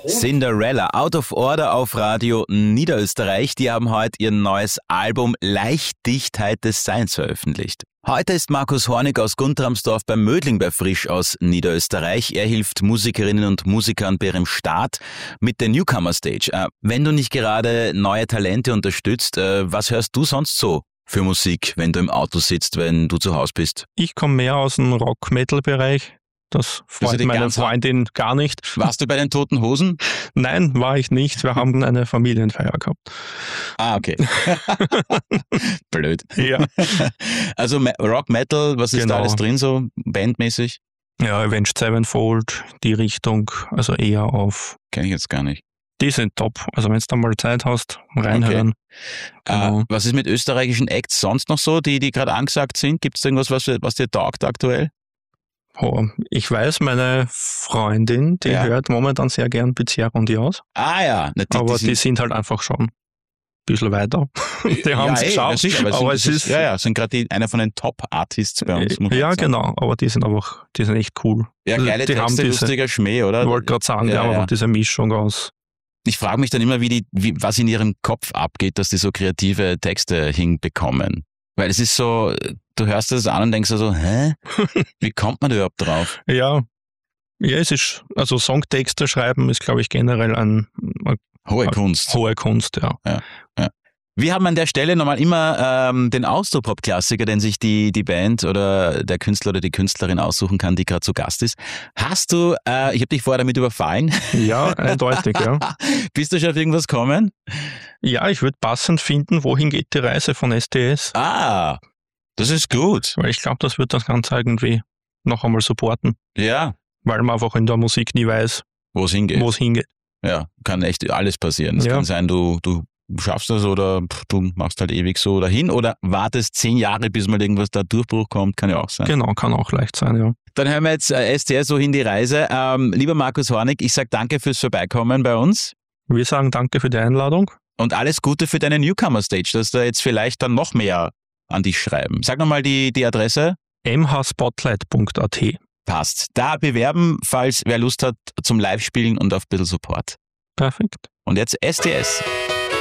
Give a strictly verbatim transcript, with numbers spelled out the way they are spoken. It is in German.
Cinderella, Out of Order auf Radio Niederösterreich. Die haben heute ihr neues Album Leichtdichtheit des Seins veröffentlicht. Heute ist Markus Hornig aus Guntramsdorf beim Mödling bei Frisch aus Niederösterreich. Er hilft Musikerinnen und Musikern bei ihrem Start mit der Newcomer Stage. Äh, wenn du nicht gerade neue Talente unterstützt, äh, was hörst du sonst so für Musik, wenn du im Auto sitzt, wenn du zu Hause bist? Ich komme mehr aus dem Rock-Metal-Bereich. Das freut Also meine Freundin gar nicht. Warst du bei den Toten Hosen? Nein, war ich nicht. Wir haben eine Familienfeier gehabt. Ah, okay. Blöd. Ja. Also Rock, Metal, was ist Genau. da alles drin so, bandmäßig? Ja, Avenged Sevenfold, die Richtung, also eher auf... Kenn ich jetzt gar nicht. Die sind top. Also wenn du da mal Zeit hast, reinhören. Okay. Genau. Äh, was ist mit österreichischen Acts sonst noch so, die, die gerade angesagt sind? Gibt es irgendwas, was, was dir taugt aktuell? Oh, ich weiß, meine Freundin, die Ja. hört momentan sehr gern Bizarre und Diaz. Ah ja. Na, die, Aber die, die sind halt einfach schon ein bisschen weiter. Die haben es ja, eh, geschafft. ja, sicher, aber, aber es sind, es das ist, ja, ja, sind gerade einer von den Top-Artists bei uns. muss man ja, sagen. genau. Aber die sind einfach, die sind echt cool. Ja, Also geile die haben Texte, diese, lustiger Schmäh, oder? ich wollte gerade sagen, Ja, die haben ja. einfach diese Mischung aus. Ich frage mich dann immer, wie die, wie, was in ihrem Kopf abgeht, dass die so kreative Texte hinbekommen. Weil es ist so, du hörst das an und denkst so, hä? Wie kommt man da überhaupt drauf? Ja, ja, es ist, also Songtexte schreiben ist, glaube ich, generell ein, eine Hohe Kunst. hohe Kunst, ja. Ja, ja. Wir haben an der Stelle nochmal immer ähm, den Austropop-Klassiker, den sich die, die Band oder der Künstler oder die Künstlerin aussuchen kann, die gerade zu Gast ist. Hast du, äh, ich habe dich vorher damit überfallen. Ja, eindeutig, ja. Bist du schon auf irgendwas kommen? Ja, ich würde passend finden, wohin geht die Reise von S T S? Ah, das ist gut. Weil ich glaube, das wird das Ganze irgendwie noch einmal supporten. Ja, Weil man einfach in der Musik nie weiß, wo es hingeht. wo es hingeht. Ja, kann echt alles passieren. Es Ja. kann sein, du, du schaffst das oder pff, du machst halt ewig so dahin oder wartest zehn Jahre, bis mal irgendwas da Durchbruch kommt, kann ja auch sein. Genau, kann auch leicht sein, ja. Dann hören wir jetzt äh, S T S so hin die Reise. Ähm, lieber Markus Hornig, ich sage danke fürs Vorbeikommen bei uns Wir sagen danke für die Einladung. und alles Gute für deine Newcomer Stage, dass da jetzt vielleicht dann noch mehr an dich schreiben. Sag nochmal die, die Adresse. m h spotlight punkt a t. Passt. Da bewerben, falls wer Lust hat zum Live-Spielen und auf ein bisschen Support. Perfekt. Und jetzt S T S.